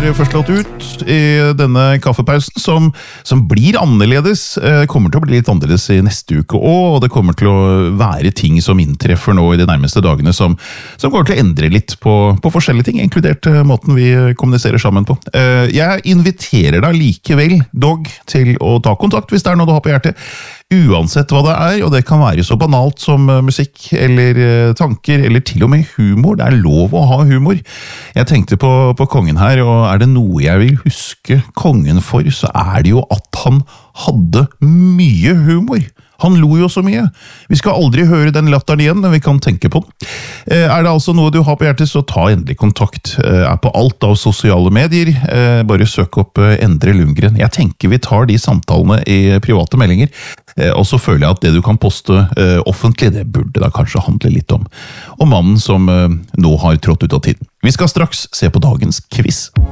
vår første låt ut i denne kaffepausen, som blir annerledes. Kommer til å bli litt annerledes i neste uke også, og det kommer til å være ting som inntreffer nå i de nærmeste dagene, som kommer til å endre litt på forskjellige ting, inkludert måten vi kommuniserer sammen på. Jeg inviterer deg likevel, dog, til å ta kontakt hvis det er noe du har på hjertet, uansett hva det er, og det kan være så banalt som musikk, eller tanker, eller til og med humor. Det er lov å ha humor. Jeg tenkte på kongen her, og er det noe jeg vil huske kongen for, så er det jo at han hadde mye humor. Han lo jo så mye. Vi skal aldri høre den latteren igjen, men vi kan tenke på den. Er det altså noe du har på hjertet, så ta endelig kontakt. Er på alt av sosiale medier. Bare søk opp Endre Lundgren. Jeg tenker vi tar de samtalene i private meldinger, og så føler jeg at det du kan poste offentlig, det burde da kanskje handle litt om mannen som nå har trådt ut av tiden. Vi skal straks se på dagens quiz.